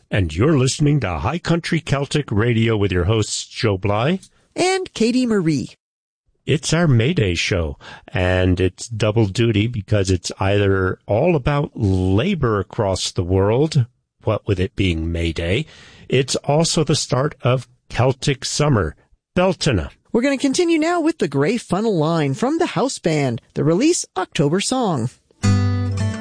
And you're listening to High Country Celtic Radio with your hosts, Joe Bly and Katie Marie. It's our May Day show, and it's double duty because it's either all about labor across the world, what with it being May Day, it's also the start of Celtic summer, Beltana. We're going to continue now with the Grey Funnel Line from the house band, the release October Song.